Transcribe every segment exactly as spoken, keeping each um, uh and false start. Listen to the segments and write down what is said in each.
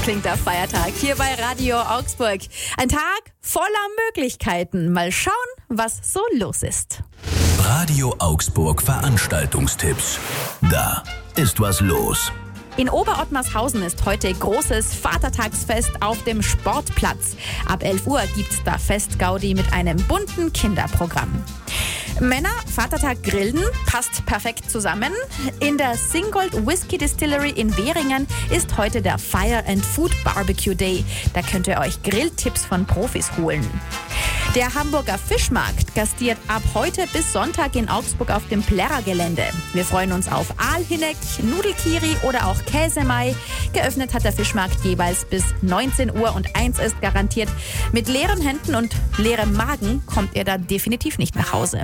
Klingt der Feiertag hier bei Radio Augsburg. Ein Tag voller Möglichkeiten. Mal schauen, was so los ist. Radio Augsburg Veranstaltungstipps. Da ist was los. In Oberottmarshausen ist heute großes Vatertagsfest auf dem Sportplatz. Ab elf Uhr gibt's da Festgaudi mit einem bunten Kinderprogramm. Männer, Vatertag grillen, passt perfekt zusammen. In der Singold Whisky Distillery in Währingen ist heute der Fire and Food Barbecue Day. Da könnt ihr euch Grilltipps von Profis holen. Der Hamburger Fischmarkt gastiert ab heute bis Sonntag in Augsburg auf dem Plärrer-Gelände. Wir freuen uns auf Aalhinneck, Nudelkiri oder auch Käsemei. Geöffnet hat der Fischmarkt jeweils bis neunzehn Uhr und eins ist garantiert. Mit leeren Händen und leerem Magen kommt ihr da definitiv nicht nach Hause.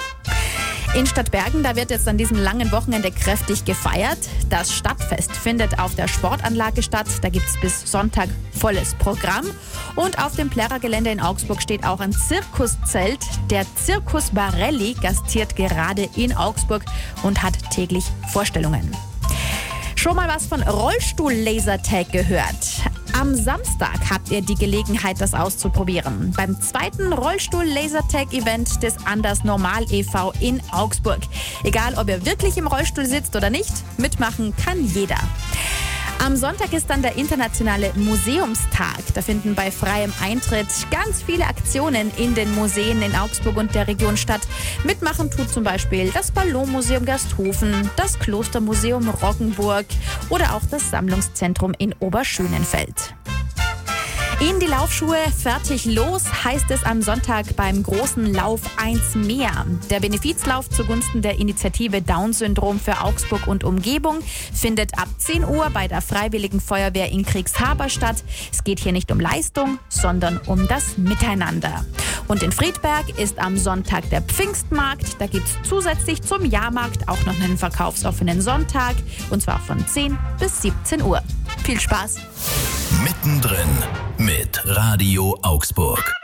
In Stadtbergen, da wird jetzt an diesem langen Wochenende kräftig gefeiert. Das Stadtfest findet auf der Sportanlage statt. Da gibt es bis Sonntag volles Programm. Und auf dem Plärrer-Gelände in Augsburg steht auch ein Zirkuszelt. Der Zirkus Barelli gastiert gerade in Augsburg und hat täglich Vorstellungen. Schon mal was von Rollstuhl-Lasertag gehört? Am Samstag habt ihr die Gelegenheit, das auszuprobieren. Beim zweiten Rollstuhl-Lasertag-Event des Anders Normal e V in Augsburg. Egal, ob ihr wirklich im Rollstuhl sitzt oder nicht, mitmachen kann jeder. Am Sonntag ist dann der internationale Museumstag. Da finden bei freiem Eintritt ganz viele Aktionen in den Museen in Augsburg und der Region statt. Mitmachen tut zum Beispiel das Ballonmuseum Gersthofen, das Klostermuseum Roggenburg oder auch das Sammlungszentrum in Oberschönenfeld. In die Laufschuhe, fertig los, heißt es am Sonntag beim großen Lauf eins mehr. Der Benefizlauf zugunsten der Initiative Down-Syndrom für Augsburg und Umgebung findet ab zehn Uhr bei der Freiwilligen Feuerwehr in Kriegshaber statt. Es geht hier nicht um Leistung, sondern um das Miteinander. Und in Friedberg ist am Sonntag der Pfingstmarkt. Da gibt es zusätzlich zum Jahrmarkt auch noch einen verkaufsoffenen Sonntag, und zwar von zehn bis siebzehn Uhr. Viel Spaß! Mittendrin mit Radio Augsburg.